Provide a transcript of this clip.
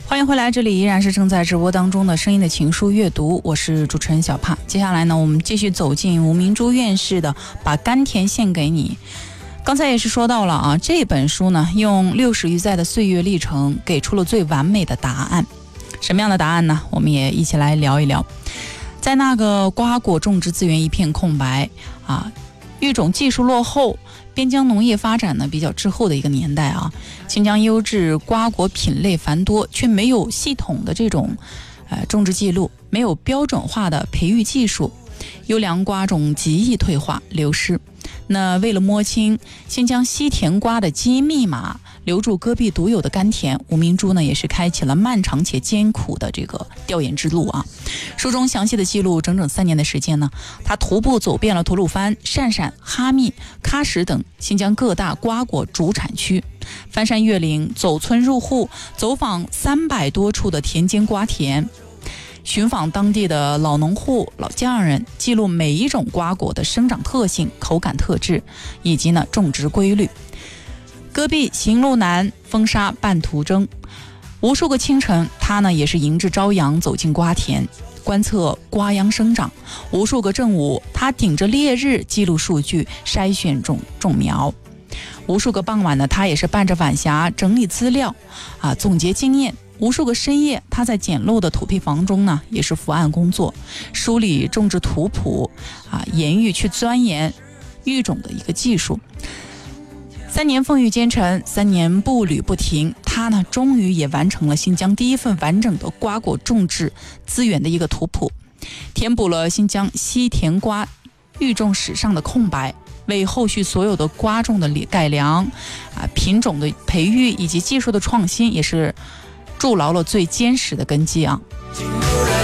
欢迎回来，这里依然是正在直播当中的声音的情书阅读，我是主持人小帕。接下来呢，我们继续走进吴明珠院士的《把甘甜献给你》。刚才也是说到了啊，这本书呢，用60余载的岁月历程，给出了最完美的答案。什么样的答案呢？我们也一起来聊一聊。在那个瓜果种植资源一片空白啊，育种技术落后，边疆农业发展呢比较滞后的一个年代啊，新疆优质瓜果品类繁多，却没有系统的这种种植记录，没有标准化的培育技术，优良瓜种极易退化流失。那为了摸清新疆西甜瓜的基因密码，留住戈壁独有的甘甜，吴明珠呢也是开启了漫长且艰苦的这个调研之路啊。书中详细的记录整整3年的时间呢，他徒步走遍了吐鲁番、鄯善、哈密、喀什等新疆各大瓜果主产区，翻山越岭，走村入户，走访300多处的田间瓜田，寻访当地的老农户、老匠人，记录每一种瓜果的生长特性、口感特质，以及呢种植规律。戈壁行路难，风沙半途征。无数个清晨，他呢也是迎着朝阳走进瓜田，观测瓜秧生长。无数个正午，他顶着烈日记录数据，筛选种苗。无数个傍晚呢，他也是伴着晚霞整理资料啊，总结经验。无数个深夜，他在简陋的土坯房中呢，也是伏案工作，梳理种植图谱啊，严狱去钻研育种的一个技术。3年风雨兼程，3年步履不停，他呢终于也完成了新疆第一份完整的瓜果种植资源的一个图谱，填补了新疆西甜瓜育种史上的空白，为后续所有的瓜种的改良啊、品种的培育以及技术的创新，也是筑牢了最坚实的根基啊。 今